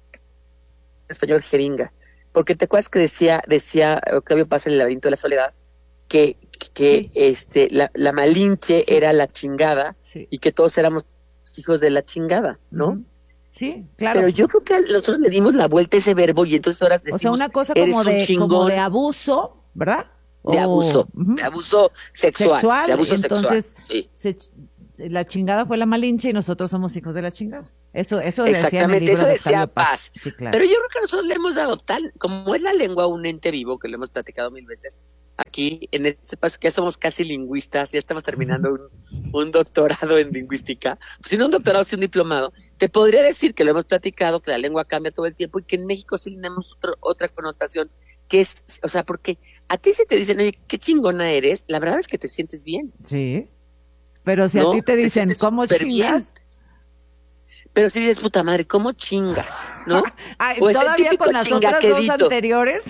en español jeringa, porque te acuerdas que decía, decía Octavio Paz en El laberinto de la soledad, que, que sí. este, la, la Malinche sí. era la chingada, sí. y que todos éramos hijos de la chingada, ¿no? Uh-huh. Sí, claro. Pero yo creo que nosotros le dimos la vuelta a ese verbo y entonces ahora decimos, o sea, una cosa como de, como de abuso, ¿verdad? De abuso, uh-huh. de abuso sexual, sexual, de abuso entonces, sexual, sí. Se, la chingada fue la Malinche y nosotros somos hijos de la chingada. Eso, eso decía Exactamente, en el libro eso de decía Paz. Paz. Sí, claro. Pero yo creo que nosotros le hemos dado tal, como es la lengua un ente vivo, que lo hemos platicado mil veces, aquí en este espacio que ya somos casi lingüistas, ya estamos terminando un, un doctorado en lingüística, pues si no un doctorado, si un diplomado, te podría decir que lo hemos platicado, que la lengua cambia todo el tiempo y que en México sí tenemos otro, otra connotación, que es, o sea, porque a ti se te dicen, oye, qué chingona eres, la verdad es que te sientes bien. Sí, pero si ¿no? a ti te dicen, te ¿cómo chingas? Bien. Pero si dices, puta madre, ¿cómo chingas? ¿No? Ay, pues todavía con las otras dos anteriores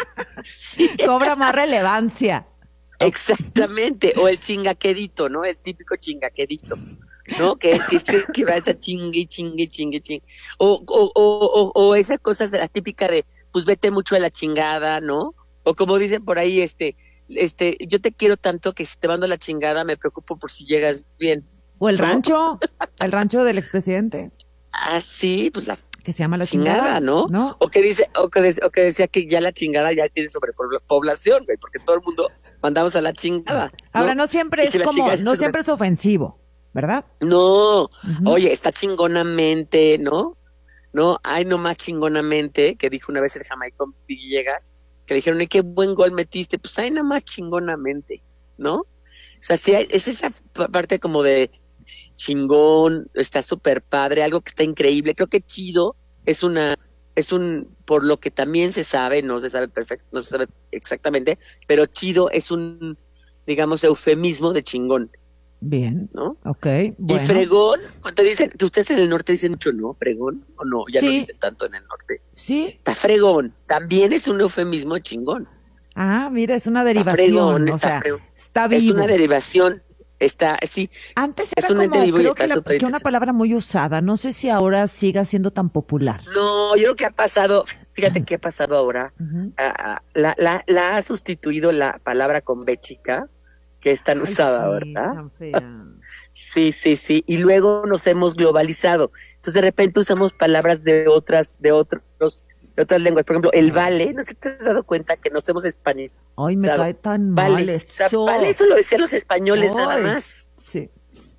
sí. cobra más relevancia. Exactamente, o el chingaquedito, ¿no? El típico chingaquedito, ¿no? Que, que, que va a estar chingue, chingue, chingue, chingue. O, o, o, o, o esa cosa la típica de, pues vete mucho a la chingada, ¿no? O como dicen por ahí, este, este, yo te quiero tanto que si te mando a la chingada me preocupo por si llegas bien. O el ¿no? rancho, el rancho del expresidente. Ah, sí, pues la que se llama la chingada, chingada ¿no? ¿no? O que dice, o que, o que decía que ya la chingada ya tiene sobrepoblación, güey, porque todo el mundo mandamos a la chingada. ¿no? Ahora no siempre es como, no siempre es ofensivo, ¿verdad? No, uh-huh. Oye, está chingonamente, ¿no? No, ay, no más chingonamente, que dijo una vez el jamaicón Villegas, que le dijeron, ay, qué buen gol metiste, pues ay, nada más chingonamente, ¿no? O sea, sí, es esa parte como de chingón, está súper padre, algo que está increíble. Creo que chido es una, es un, por lo que también se sabe, no se sabe perfecto, no se sabe exactamente, pero chido es un, digamos, eufemismo de chingón. Bien, ¿no? Ok. Bueno. Y fregón, cuando dicen, que ustedes en el norte dicen mucho, ¿no? Fregón, o no, ya sí. no dicen tanto en el norte. Sí. Está fregón, también es un eufemismo de chingón. Ah, mira, es una derivación, fregón, o está sea, fregón. Está vivo. Es una derivación, está, sí. Antes era es un como, creo que, la, que una palabra muy usada, no sé si ahora siga siendo tan popular. No, yo creo que ha pasado, fíjate qué ha pasado ahora, uh-huh. uh, la, la, la ha sustituido la palabra con B chica, que es tan Ay, usada, sí, ¿verdad? Tan fea. Sí, sí, sí, y luego nos hemos globalizado, entonces de repente usamos palabras de otras, de otros, de otras lenguas, por ejemplo, el vale, ¿no sé si te has dado cuenta que nos hemos hispanizado? Ay, me cae tan vale. mal eso. O sea, vale, eso lo decían los españoles Ay, nada más. Sí.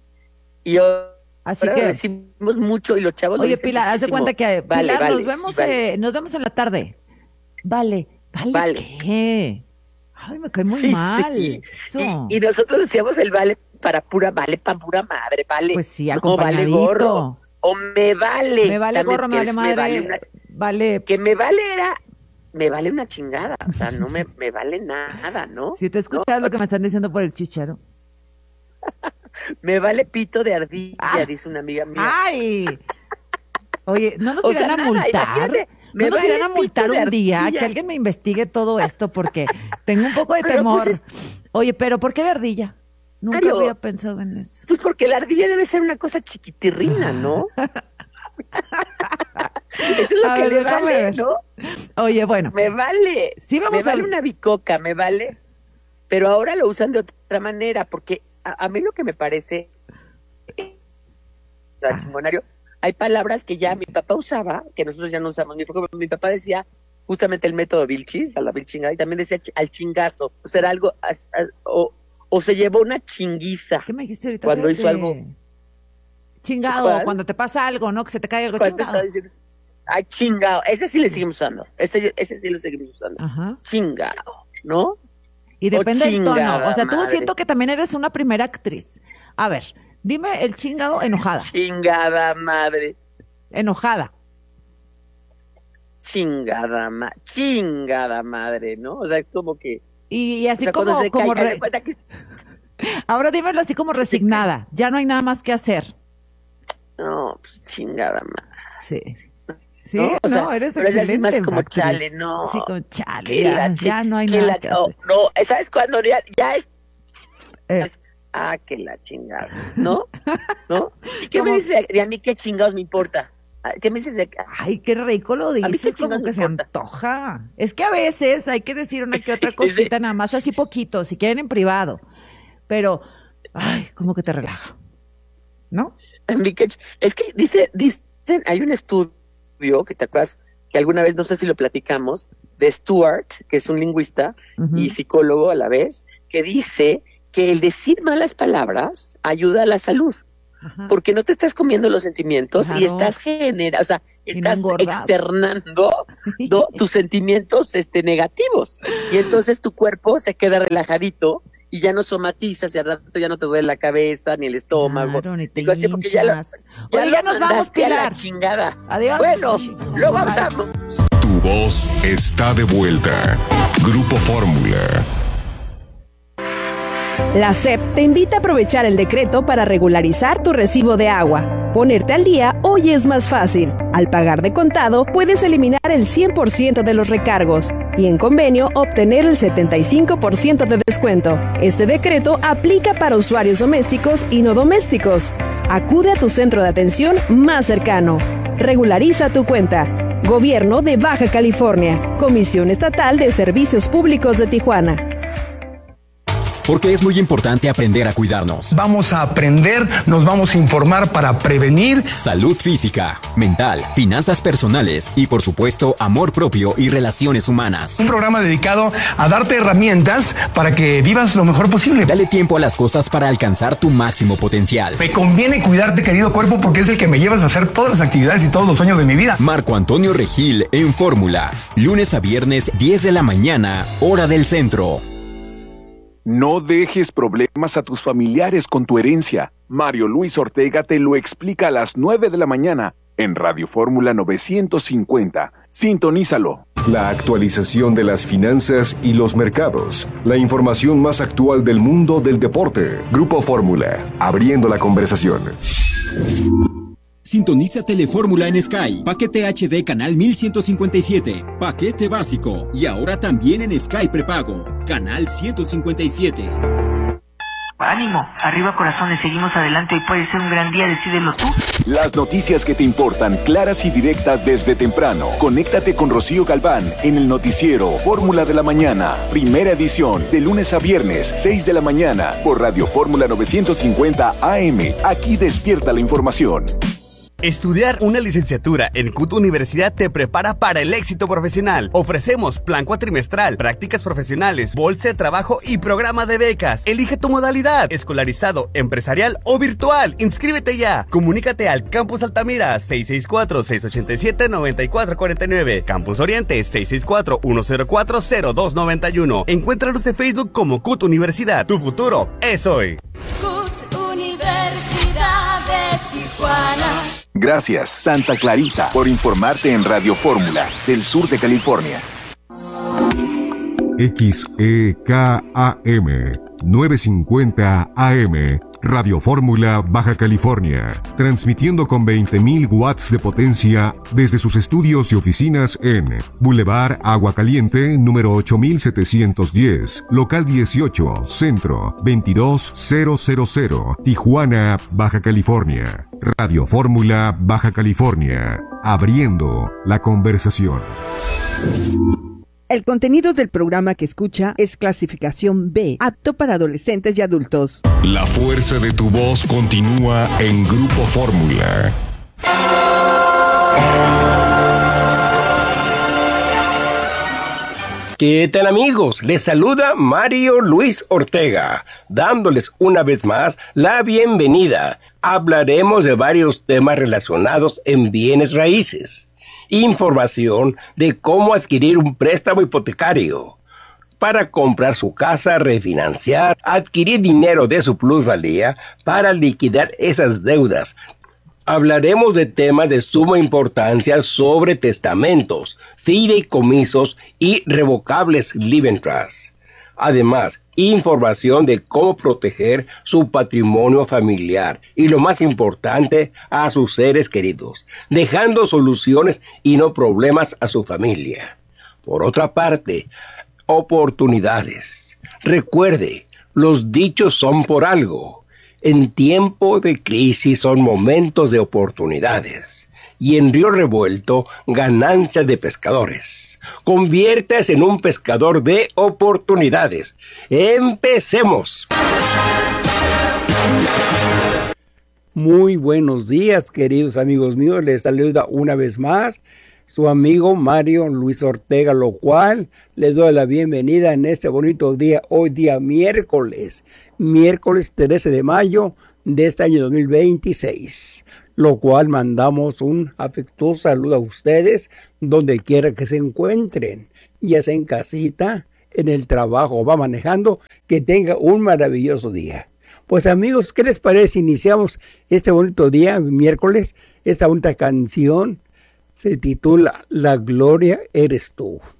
Y yo, así que lo decimos mucho y los chavos Oye, lo dicen Pilar, haz de cuenta que, vale, Pilar, vale, nos vemos, sí, vale. eh, nos vemos en la tarde. Vale, vale, vale. ¿qué? Ay, me cae muy sí, mal. Sí. Eso. Y, y nosotros decíamos el vale para pura, vale para pura madre, vale. Pues sí, no vale gorro. O me vale. Me vale También, gorro, me vale madre. Me vale, una, vale. Que me vale era, me vale una chingada. O sea, no me, me vale nada, ¿no? Si te escuchas no. lo que me están diciendo por el chicharo. Me vale pito de ardilla, ah. dice una amiga mía. ¡Ay! Oye, ¿no nos o irán sea, a nada, multar? ¿No nos vale irán a multar un día? ardilla. Que alguien me investigue todo esto porque tengo un poco de pero temor. Pues es... Oye, ¿pero por qué de ardilla? Nunca Mario, había pensado en eso. Pues porque la ardilla debe ser una cosa chiquitirrina, ¿no? Eso es lo a que ver, le vale, ver. ¿no? Oye, bueno. Me vale. Sí, vamos me vale a... una bicoca, me vale. Pero ahora lo usan de otra manera, porque a, a mí lo que me parece... Ah. Chingonario, hay palabras que ya mi papá usaba, que nosotros ya no usamos. Mi, mi papá decía justamente el método Vilchis, a la Vilchingada, y también decía al chingazo. O sea, era algo... A, a, o, o se llevó una chinguiza. ¿Qué me dijiste ahorita? Cuando de... hizo algo... Chingado, ¿Cuál? Cuando te pasa algo, ¿no? Que se te cae algo chingado. Diciendo, ay, chingado. Ese sí le seguimos usando. Ese, ese sí lo seguimos usando. Ajá. Chingado, ¿no? Y depende o del tono. O sea, tú madre. siento que también eres una primera actriz. A ver, dime el chingado enojada. Chingada madre. Enojada. Chingada ma chingada madre, ¿no? O sea, como que... Y, y así o sea, como... como re... que... Ahora dímelo así como resignada. Ya no hay nada más que hacer. No, pues chingada madre. Sí. Sí, ¿no? O sea, no, eres pero excelente. es más como actriz. chale, no. Sí, como chale. Que Ya, la ya no hay que nada la- que no, hacer. no, ¿sabes cuándo? Ya, ya es, Eh. es- ah, que la chingada, ¿no? ¿No? ¿Y qué ¿Cómo? me dices de, de a mí qué chingados me importa? ¿Qué me dices de acá? Ay, qué rico lo A mí qué dices, como chingados que me se importa. antoja. Es que a veces hay que decir una que otra Sí, cosita, sí. nada más así poquito, si quieren en privado. Pero, ay, como que te relaja. ¿No? A mí qué ch- Es que dice, dicen, hay un estudio que te acuerdas que alguna vez, no sé si lo platicamos, de Stuart, que es un lingüista Ujú. y psicólogo a la vez, que dice que el decir malas palabras ayuda a la salud. Porque no te estás comiendo los sentimientos y Claro. estás generando, o sea, Y no estás engordas. externando ¿no? tus sentimientos este, negativos. Y entonces tu cuerpo se queda relajadito y ya no somatizas, y al rato ya no te duele la cabeza ni el estómago. Claro, ni te Digo así porque ya lo, hinchas. ya Oye, lo ya nos vamos, mandaste a la Pilar. chingada. Adiós. Bueno, luego Bye. hablamos. Tu voz está de vuelta. Grupo Fórmula. La S E P te invita a aprovechar el decreto para regularizar tu recibo de agua. Ponerte al día hoy es más fácil. Al pagar de contado, puedes eliminar el cien por ciento de los recargos y en convenio obtener el setenta y cinco por ciento de descuento. Este decreto aplica para usuarios domésticos y no domésticos. Acude a tu centro de atención más cercano. Regulariza tu cuenta. Gobierno de Baja California. Comisión Estatal de Servicios Públicos de Tijuana. Porque es muy importante aprender a cuidarnos. Vamos a aprender, nos vamos a informar para prevenir. Salud física, mental, finanzas personales y, por supuesto, amor propio y relaciones humanas. Un programa dedicado a darte herramientas para que vivas lo mejor posible. Dale tiempo a las cosas para alcanzar tu máximo potencial. Me conviene cuidarte, querido cuerpo, porque es el que me llevas a hacer todas las actividades y todos los sueños de mi vida. Marco Antonio Regil en Fórmula. Lunes a viernes, diez de la mañana, hora del centro. No dejes problemas a tus familiares con tu herencia. Mario Luis Ortega te lo explica a las nueve de la mañana en Radio Fórmula novecientos cincuenta. Sintonízalo. La actualización de las finanzas y los mercados. La información más actual del mundo del deporte. Grupo Fórmula. Abriendo la conversación. Sintoniza Telefórmula en Sky. Paquete H D canal mil ciento cincuenta y siete. Paquete básico. Y ahora también en Sky prepago. Canal ciento cincuenta y siete. Ánimo, arriba corazones, seguimos adelante. Hoy puede ser un gran día, decídelo tú. Las noticias que te importan, claras y directas desde temprano. Conéctate con Rocío Galván en el noticiero Fórmula de la Mañana. Primera edición, de lunes a viernes, seis de la mañana, por Radio Fórmula novecientos cincuenta A M. Aquí despierta la información. Estudiar una licenciatura en C U T Universidad te prepara para el éxito profesional. Ofrecemos plan cuatrimestral, prácticas profesionales, bolsa de trabajo y programa de becas. Elige tu modalidad, escolarizado, empresarial o virtual. Inscríbete ya. Comunícate al Campus Altamira seis seis cuatro, seis ocho siete, nueve cuatro cuatro nueve. Campus Oriente seis seis cuatro, uno cero cuatro, cero dos nueve uno. Encuéntranos en Facebook como C U T Universidad. Tu futuro es hoy. C U T Universidad de Tijuana. Gracias, Santa Clarita, por informarte en Radio Fórmula, del sur de California. X E K A M novecientos cincuenta A M. Radio Fórmula Baja California, transmitiendo con veinte mil watts de potencia desde sus estudios y oficinas en Boulevard Agua Caliente, número ocho mil setecientos diez, local dieciocho, centro, veintidós mil, Tijuana, Baja California. Radio Fórmula Baja California, abriendo la conversación. El contenido del programa que escucha es clasificación B, apto para adolescentes y adultos. La fuerza de tu voz continúa en Grupo Fórmula. ¿Qué tal, amigos? Les saluda Mario Luis Ortega, dándoles una vez más la bienvenida. Hablaremos de varios temas relacionados en bienes raíces. Información de cómo adquirir un préstamo hipotecario para comprar su casa, refinanciar, adquirir dinero de su plusvalía para liquidar esas deudas. Hablaremos de temas de suma importancia sobre testamentos, fideicomisos y revocables living trusts. Además, información de cómo proteger su patrimonio familiar y, lo más importante, a sus seres queridos, dejando soluciones y no problemas a su familia. Por otra parte, oportunidades. Recuerde, los dichos son por algo. En tiempo de crisis son momentos de oportunidades. Y en Río Revuelto, ganancias de pescadores. Conviértase en un pescador de oportunidades. ¡Empecemos! Muy buenos días, queridos amigos míos. Les saluda una vez más su amigo Mario Luis Ortega, lo cual les doy la bienvenida en este bonito día, hoy día miércoles, miércoles trece de mayo de este año dos mil veintiséis. Lo cual mandamos un afectuoso saludo a ustedes donde quiera que se encuentren, ya sea en casita, en el trabajo o va manejando, que tenga un maravilloso día. Pues amigos, ¿qué les parece? Iniciamos este bonito día, miércoles, esta bonita canción se titula La Gloria Eres Tú.